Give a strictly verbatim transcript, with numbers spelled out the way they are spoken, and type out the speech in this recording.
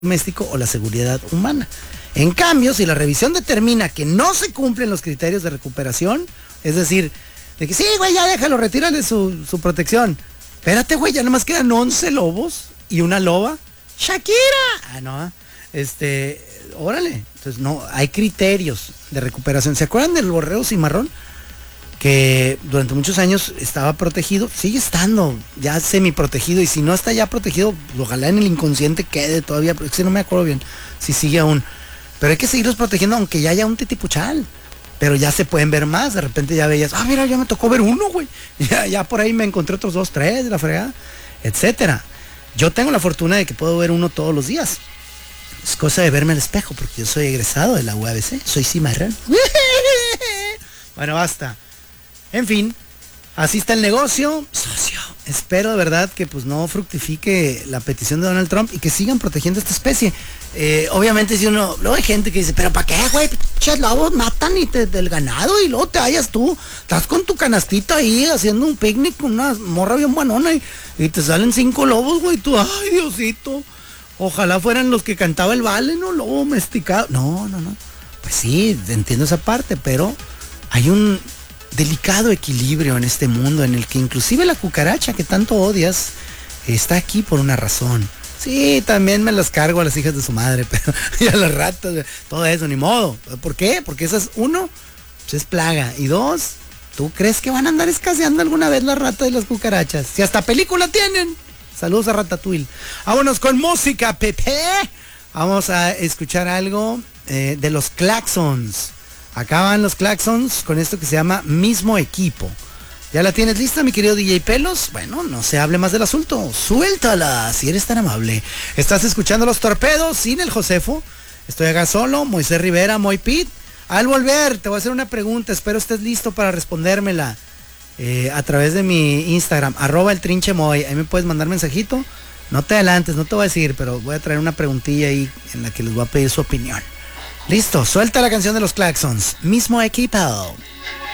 doméstico o la seguridad humana. En cambio, si la revisión determina que no se cumplen los criterios de recuperación, es decir, de que sí, güey, ya déjalo, retírale su, su protección. Espérate, güey, ya nomás quedan once lobos y una loba. ¡Shakira! Ah, no, este, órale. Entonces, no, hay criterios de recuperación. ¿Se acuerdan del borrego cimarrón? Que durante muchos años estaba protegido, sigue estando ya semi protegido, y si no está ya protegido, ojalá en el inconsciente quede todavía, porque si no me acuerdo bien si sigue aún, pero hay que seguirlos protegiendo aunque ya haya un titipuchal, pero ya se pueden ver más. De repente ya veías, ah, mira, ya me tocó ver uno, güey, ya, ya por ahí me encontré otros dos, tres de la fregada, etcétera. Yo tengo la fortuna de que puedo ver uno todos los días. Es cosa de verme al espejo, porque yo soy egresado de la U A B C, soy cimarrón. Bueno, basta. En fin, así está el negocio, socio. Espero de verdad que pues no fructifique la petición de Donald Trump y que sigan protegiendo esta especie. Eh, obviamente si uno, luego hay gente que dice, pero ¿para qué, güey? Pinches lobos matan y te, del ganado y luego te hallas tú. Estás con tu canastita ahí haciendo un picnic con una morra bien buenona y, y te salen cinco lobos, güey. Tú, ay, Diosito. Ojalá fueran los que cantaba el Vale, ¿no? Lobo domesticado. No, no, no. Pues sí, entiendo esa parte, pero hay un delicado equilibrio en este mundo en el que inclusive la cucaracha que tanto odias está aquí por una razón. Sí, también me las cargo a las hijas de su madre, pero y a las ratas, todo eso, ni modo. ¿Por qué? Porque esas, uno, pues es plaga, y dos, ¿tú crees que van a andar escaseando alguna vez las ratas y las cucarachas? Si hasta película tienen. Saludos a Ratatouille. Vámonos con música, Pepe. Vamos a escuchar algo eh, de los Claxons. Acaban los Claxons con esto que se llama Mismo Equipo. ¿Ya la tienes lista, mi querido D J Pelos? Bueno, no se hable más del asunto. Suéltala, si eres tan amable. Estás escuchando Los Torpedos sin el Josefo. Estoy acá solo, Moisés Rivera, Moy Pit. Al volver, te voy a hacer una pregunta. Espero estés listo para respondérmela eh, a través de mi Instagram, arroba el trinche Moy. Ahí me puedes mandar mensajito. No te adelantes, no te voy a decir, pero voy a traer una preguntilla ahí en la que les voy a pedir su opinión. Listo, suelta la canción de los Claxons. Mismo Equipo.